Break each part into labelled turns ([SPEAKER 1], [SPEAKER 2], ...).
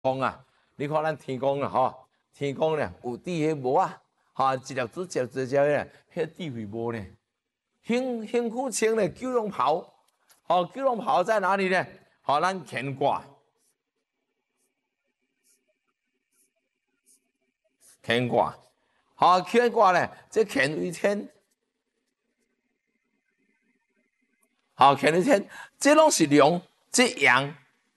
[SPEAKER 1] 公啊，你看咱天公啊，吼，天公咧有滴迄无啊，哈，一粒珠一粒珠咧，迄智慧无呢？辛苦穿咧九龙袍，好，九龙袍在哪里呢？好，咱乾卦，乾卦，好，乾卦咧，这乾为天，好，乾为天，这拢是阳，这阳。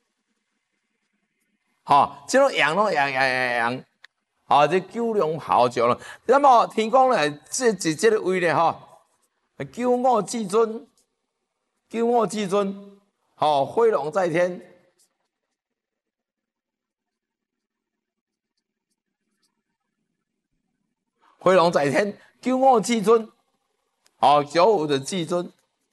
[SPEAKER 1] 好，这种阳咯，阳，好，这九龙袍就了。那么天公呢，这个位呢，哈，九五至尊，九五至尊，好，飞龙在天，飞龙在天，九五至尊，好，95的至尊。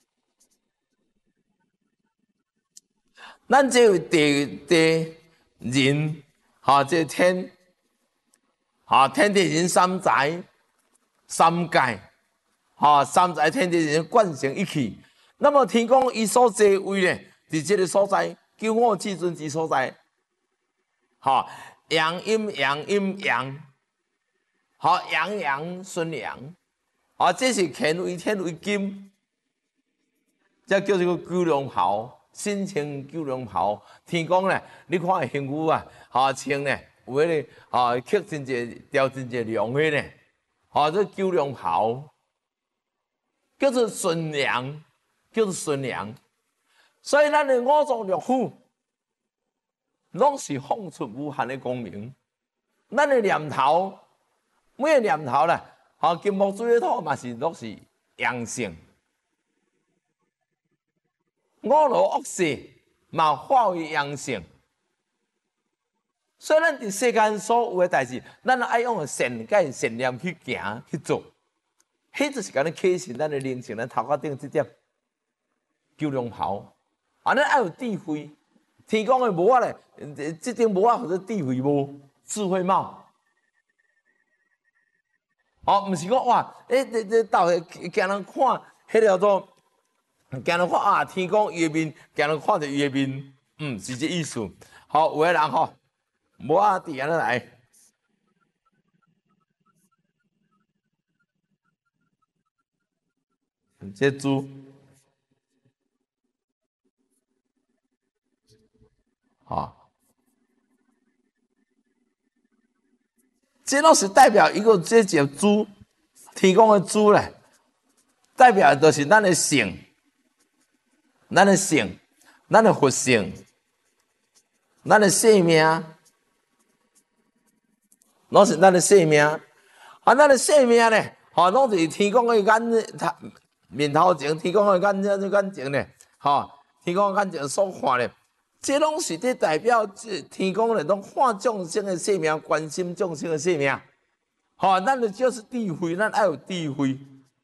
[SPEAKER 1] 咱这地人，哈，这天，哈，天地人三才，三界，哈，三才天地人贯成一气。那么天公伊所在位呢，伫这个所在，95至尊之所在，哈，阳阴阳阴阳，好，阳阳顺阳，啊，这是乾为天为金，这叫做九龙袍。身穿九龙袍，天公咧，你看幸福啊，哈穿咧，有迄个啊，刻真济雕真济亮的咧，哈这九龙袍叫做顺阳，叫做顺阳。所以咱的五脏六腑，拢是放出无限的光明。咱的念头，每个念头咧，哈金木水火土嘛是拢是阳性。五罗恶世嘛化为阳性，所以咱伫世间所有的代志，咱爱用善解善念去行去做，迄就是甲咱启示咱的灵性。咱头壳顶这点九龙袍，啊，咱爱有智慧。天公的无啊咧，这顶无啊或者智慧无，智慧帽。哦，毋是讲哇，这到下惊人看，迄叫做。惊人看啊，天公伊的面，惊人看着伊的面，是这意思。好，有个人吼，无啊，伫安尼来，这猪，好，这拢是代表一个这只猪，天公的猪咧，代表就是咱的性。咱的性，咱的佛性，咱的生命，拢是咱的生命。啊，咱的生命咧，吼，拢是天公的眼面头前，天公的眼前咧，吼，天公的眼前所看咧，这拢是伫代表天公咧，拢看众生的生命，关心众生的生命。吼，咱的就是智慧，咱爱有智慧。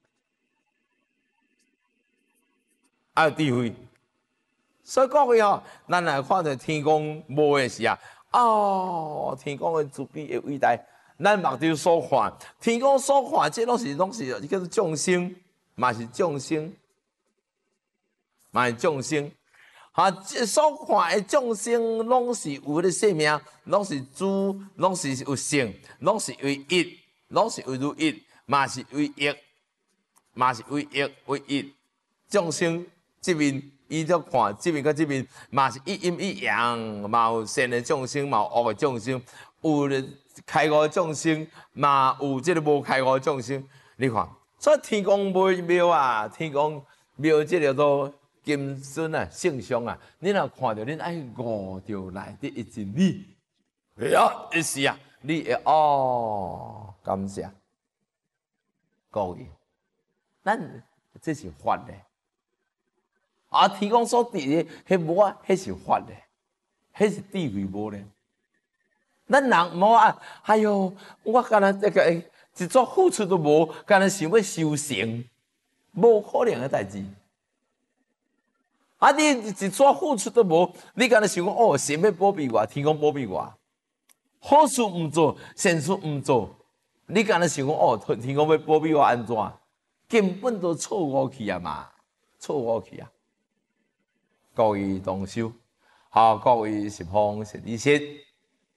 [SPEAKER 1] 爱有智慧，所以各位哦，咱来看到天公无的时啊，哦，天公的慈悲的伟大，咱目睭所看，天公所看，这拢是叫做众生，嘛是众生，嘛是众生。啊，这所看的众生，拢是有迄个生命，拢是主，拢是有性，拢是为一，拢是为如一，嘛是为一，嘛是为一为一，众生。这面伊在看，这面甲这面嘛是一阴一阳，嘛有善的众生，嘛有恶的众生，有开悟的众生，嘛有这个无开悟的众生。你看，所以天公庙啊，天公庙这叫做金孙啊，圣像啊，你若看到，恁爱悟着内底一真理，一时啊，你会哦，感谢各位，咱这是法咧。啊！天公所伫的，迄无啊，迄是法咧，迄是智慧无咧。咱人无啊，哎哟，我干那这个一撮付出都无，干那想要修成，无可能的代志。啊！你一撮付出都无，你干那想讲哦，神要保庇我，天公保庇我，好事毋做，善事毋做，你干那想讲哦，天公要保庇我安怎？根本都错误去啊嘛，错误去啊！各位同修，好，各位十方善知识。